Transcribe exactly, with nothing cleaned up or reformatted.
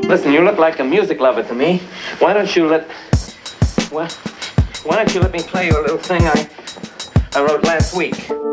Listen, you look like a music lover to me. Why don't you let... Well, why don't you let me play you a little thing I, I wrote last week?